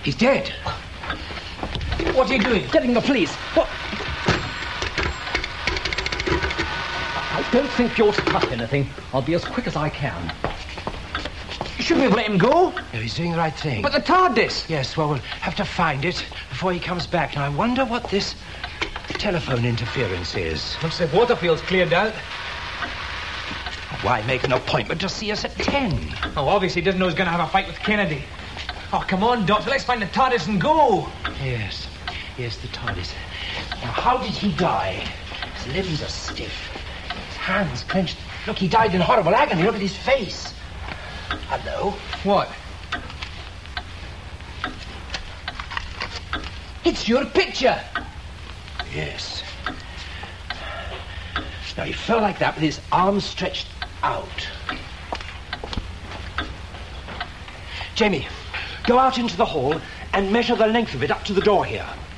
He's dead. What are you doing? Getting the police. What? I don't think you'll touch anything. I'll be as quick as I can. You shouldn't have let him go. No, he's doing the right thing. But the TARDIS. Yes, well, we'll have to find it before he comes back. Now, I wonder what this telephone interference is. Looks like Waterfield's cleared out. Why make an appointment to see us at 10? Oh, obviously he doesn't know he's going to have a fight with Kennedy. Oh, come on, Doctor, let's find the TARDIS and go. Yes, the TARDIS. Now, how did he die? His limbs are stiff. His hands clenched. Look, he died in horrible agony. Look at his face. Hello? What? It's your picture. Yes. Now, he fell like that with his arms stretched out. Jamie, go out into the hall and measure the length of it up to the door here.